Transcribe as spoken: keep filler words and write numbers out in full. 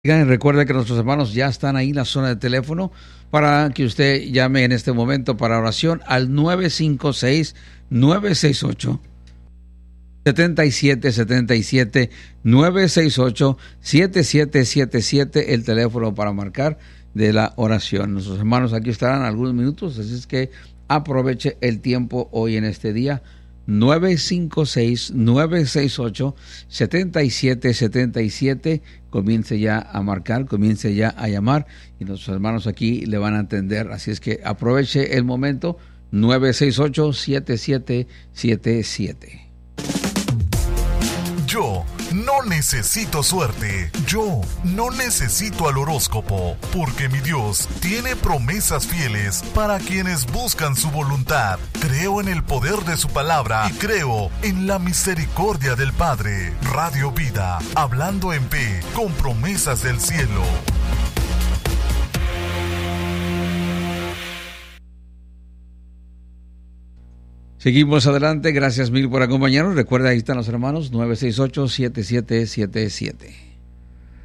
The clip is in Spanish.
Recuerde que nuestros hermanos ya están ahí en la zona de teléfono para que usted llame en este momento para oración al nueve cinco seis, nueve seis ocho, siete siete siete siete, nueve seis ocho, siete siete siete siete, el teléfono para marcar de la oración. Nuestros hermanos aquí estarán algunos minutos, así es que aproveche el tiempo hoy en este día. nueve cinco seis, nueve seis ocho, siete siete siete siete. Comience ya a marcar, comience ya a llamar y nuestros hermanos aquí le van a atender. Así es que aproveche el momento. nueve seis ocho, siete siete siete siete. Yo no necesito suerte. Yo no necesito al horóscopo, porque mi Dios tiene promesas fieles para quienes buscan su voluntad. Creo en el poder de su palabra y creo en la misericordia del Padre. Radio Vida, hablando en fe, con promesas del cielo. Seguimos adelante, gracias mil por acompañarnos. Recuerda, ahí están los hermanos, nueve seis ocho, siete siete siete siete.